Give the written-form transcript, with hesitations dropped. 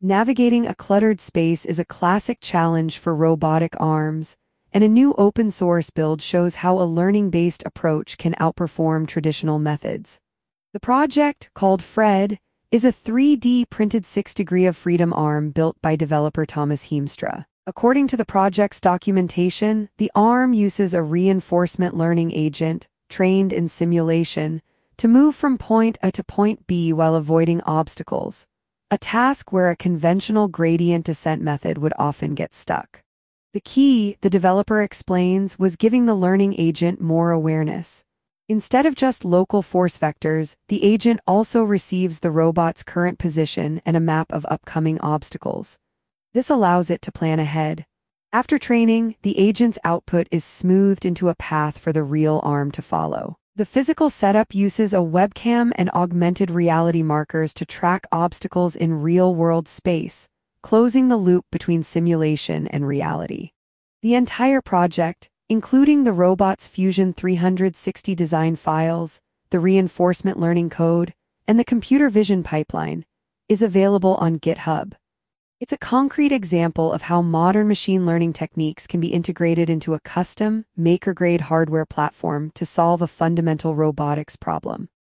Navigating a cluttered space is a classic challenge for robotic arms, and a new open-source build shows how a learning-based approach can outperform traditional methods. The project, called Fred, is a 3D printed 6-degree of freedom arm built by developer Thomas Heemstra. According to the project's documentation, the arm uses a reinforcement learning agent, trained in simulation, to move from point A to point B while avoiding obstacles, a task where a conventional gradient descent method would often get stuck. The key, the developer explains, was giving the learning agent more awareness. Instead of just local force vectors, the agent also receives the robot's current position and a map of upcoming obstacles. This allows it to plan ahead. After training, the agent's output is smoothed into a path for the real arm to follow. The physical setup uses a webcam and augmented reality markers to track obstacles in real-world space, closing the loop between simulation and reality. The entire project, including the robot's Fusion 360 design files, the reinforcement learning code, and the computer vision pipeline, is available on GitHub. It's a concrete example of how modern machine learning techniques can be integrated into a custom, maker-grade hardware platform to solve a fundamental robotics problem.